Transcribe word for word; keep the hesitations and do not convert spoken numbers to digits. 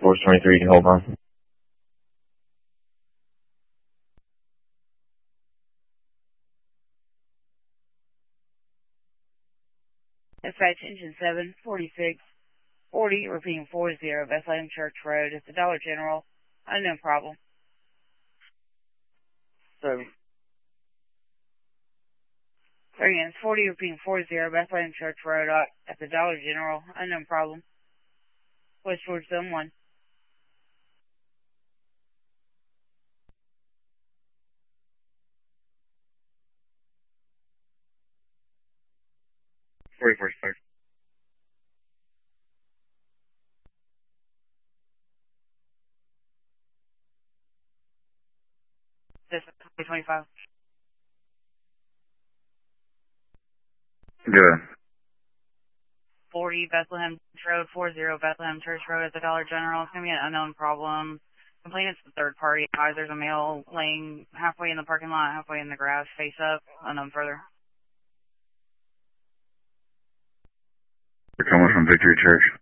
four twenty-three, can hold on. Dispatch engine seven, forty-six, forty, repeating four zero, Bethlehem Church Road. It's the Dollar General. Unknown problem. So, again, it's forty, repeating four zero, Bethlehem Church Road uh, at the Dollar General. Unknown problem. West Georgia Zone one. forty-four, sir. This is twenty twenty-five. Good. forty, Bethlehem Church Road, four zero, Bethlehem Church Road at the Dollar General. It's going to be an unknown problem. Complainant's the third party. There's a male laying halfway in the parking lot, halfway in the grass, face up. Unknown further. We're coming from Victory Church.